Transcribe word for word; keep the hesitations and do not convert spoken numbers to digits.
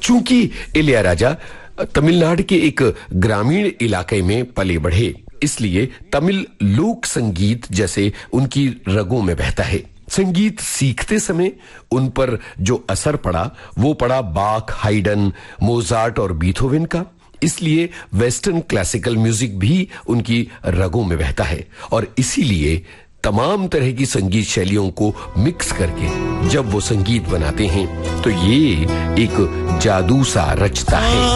चूंकि इलैयाराजा तमिलनाडु के एक ग्रामीण इलाके में पले बढ़े, इसलिए तमिल लोक संगीत जैसे उनकी रगों में बहता है। संगीत सीखते समय उन पर जो असर पड़ा वो पड़ा बाख, हाइडन, मोजार्ट और बीथोवेन का। इसलिए वेस्टर्न क्लासिकल म्यूजिक भी उनकी रगों में बहता है और इसीलिए तमाम तरह की संगीत शैलियों को मिक्स करके जब वो संगीत बनाते हैं तो ये एक जादू सा रचता है।